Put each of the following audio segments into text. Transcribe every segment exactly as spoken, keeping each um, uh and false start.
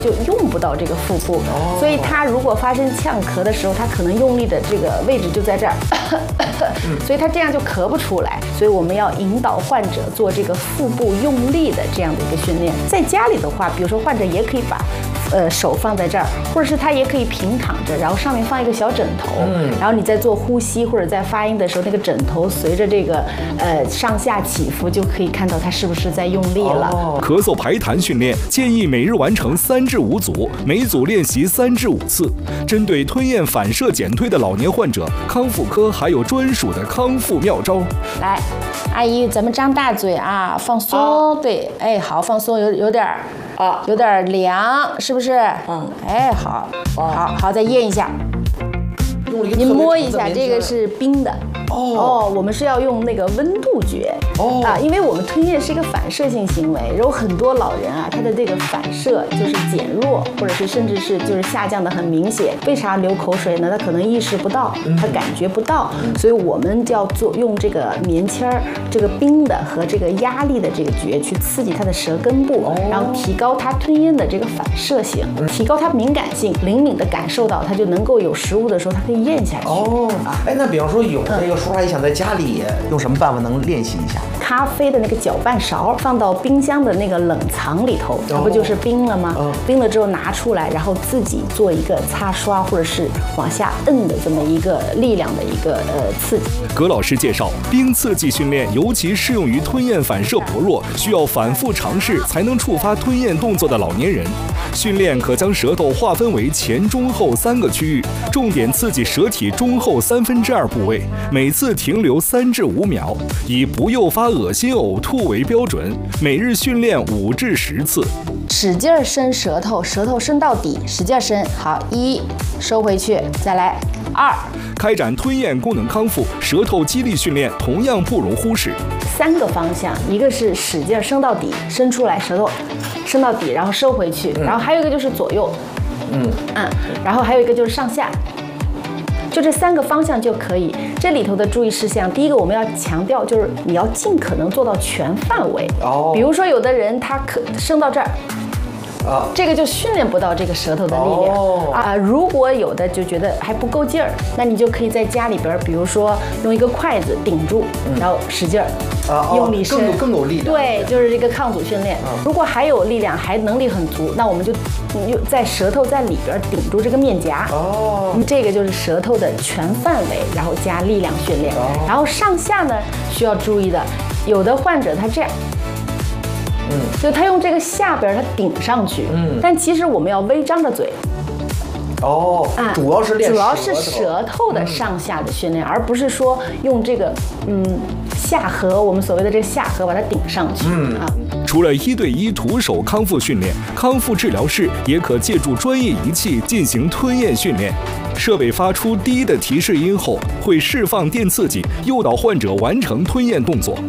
就用不到这个腹部，哦、所以他如果发生呛咳的时候，他可能用力的这个位置就在这儿，嗯、所以他这样就咳不出来。所以我们要引导患者做这个腹部用力的这样的一个训练。在家里的话，比如说患者也可以把呃手放在这儿，或者是他也可以平躺着，然后上面放一个小枕头，嗯、然后你在做呼吸或者在发音的时候，那个枕头随着这个呃上下起伏，就可以看到他是不是在用力了。 哦、咳嗽排痰训练建议每日完成三至五组，每组练习三至五次。针对吞咽反射减退的老年患者，康复科还有专属的康复妙招。 来，阿姨，咱们张大嘴啊，放松，啊、对，哎，好，放松，有有点儿啊，有点凉，是不是？嗯，哎，好，好好，再咽一下。您摸一下，这个是冰的。哦, 哦，我们是要用那个温度觉哦啊，因为我们吞咽是一个反射性行为，有很多老人啊，他的这个反射就是减弱，或者是甚至是就是下降的很明显。为啥流口水呢？他可能意识不到，他感觉不到，嗯、所以我们就要做用这个棉签儿，这个冰的和这个压力的这个觉去刺激他的舌根部，哦、然后提高他吞咽的这个反射性，嗯、提高他敏感性，灵敏的感受到，他就能够有食物的时候，他可以咽下去。 哦，哎，那比方说有这个叔叔阿姨想在家里用什么办法能练习一下？ 咖啡的那个搅拌勺放到冰箱的那个冷藏里头，它不就是冰了吗？哦、冰了之后拿出来，然后自己做一个擦刷或者是往下摁的这么一个力量的一个呃刺激。 葛老师介绍，冰刺激训练尤其适用于吞咽反射薄弱、需要反复尝试才能触发吞咽动作的老年人。训练可将舌头划分为前、中、后三个区域，重点刺激舌体中后三分之二部位，每次停留三至五秒，以不诱发恶心呕吐为标准，每日训练五至十次。 使劲伸舌头，舌头伸到底，使劲伸。好，一，收回去，再来。二， 开展吞咽功能康复，舌头肌力训练同样不容忽视。 三个方向，一个是使劲伸到底，伸出来，舌头伸到底，然后收回去，嗯、然后还有一个就是左右，嗯嗯，然后还有一个就是上下。就这三个方向就可以。这里头的注意事项，第一个我们要强调就是你要尽可能做到全范围。哦。比如说有的人他可升到这儿。啊，这个就训练不到这个舌头的力量、哦、啊。如果有的就觉得还不够劲儿，那你就可以在家里边，比如说用一个筷子顶住，嗯、然后使劲儿、啊、用力伸， 更有更有力量。 对，就是这个抗阻训练。嗯、如果还有力量，还能力很足，那我们就用在舌头在里边顶住这个面颊。哦，这个就是舌头的全范围，然后加力量训练。哦、然后上下呢需要注意的，有的患者他这样。嗯，就他用这个下边他顶上去，嗯，但其实我们要微张着嘴。 哦，啊，主要是练主要是舌头的上下的训练，嗯、而不是说用这个嗯下颌，我们所谓的这个下颌把它顶上去。嗯啊。 除了一对一徒手康复训练，康复治疗室也可借助专业仪器进行吞咽训练。设备发出低的提示音后，会释放电刺激，诱导患者完成吞咽动作。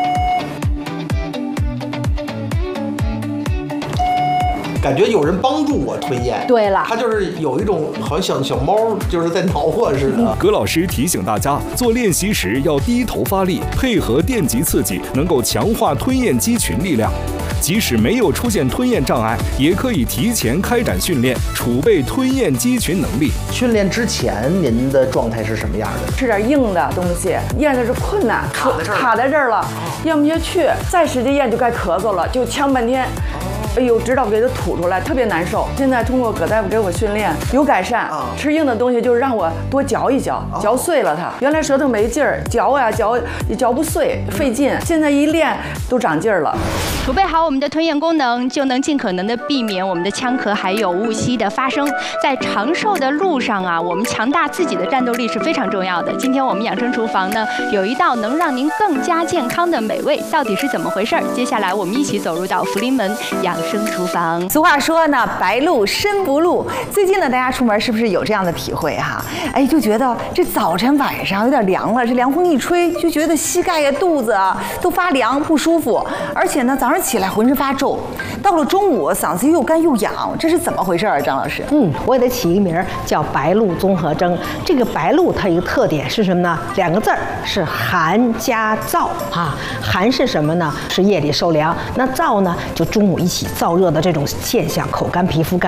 感觉有人帮助我吞咽。 对了， 他就是有一种好像小小猫就是在挠我似的。 葛老师提醒大家，做练习时要低头发力，配合电极刺激，能够强化吞咽肌群力量。即使没有出现吞咽障碍，也可以提前开展训练，储备吞咽肌群能力。 训练之前，您的状态是什么样的？ 吃点硬的东西，咽的是困难， 卡在这儿， 卡在这儿了，咽不下去，再使劲咽就该咳嗽了，就呛半天。哎呦，直到给它吐出来，特别难受。现在通过葛大夫给我训练，有改善。啊、吃硬的东西就是让我多嚼一嚼，嚼碎了它。原来舌头没劲儿，嚼呀嚼也嚼不碎，费劲。现在一练都长劲儿了。 储备好我们的吞咽功能，就能尽可能的避免我们的呛咳还有误吸的发生。在长寿的路上啊，我们强大自己的战斗力是非常重要的。今天我们养生厨房呢，有一道能让您更加健康的美味，到底是怎么回事？接下来我们一起走入到福临门养生厨房。 俗话说呢，白露身不露。最近呢，大家出门是不是有这样的体会哈？哎，就觉得这早晨晚上有点凉了，这凉风一吹，就觉得膝盖呀、肚子啊都发凉不舒服，而且呢，早上起来浑身发皱，到了中午嗓子又干又痒，这是怎么回事啊？张老师？ 嗯，我给它起一个名儿叫白露综合征。这个白露它有一个特点是什么呢？两个字儿是寒加燥啊。寒是什么呢？是夜里受凉，那燥呢就中午一起燥热的这种现象，口干皮肤干。